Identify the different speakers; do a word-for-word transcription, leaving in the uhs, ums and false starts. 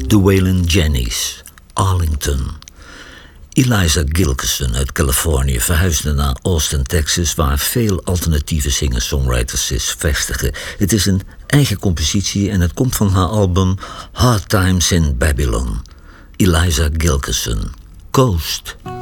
Speaker 1: de Waylon Jennings, Arlington. Eliza Gilkyson uit Californië verhuisde naar Austin, Texas, waar veel alternatieve singer-songwriters zich vestigen. Het is een eigen compositie en het komt van haar album Hard Times in Babylon. Eliza Gilkyson, Coast.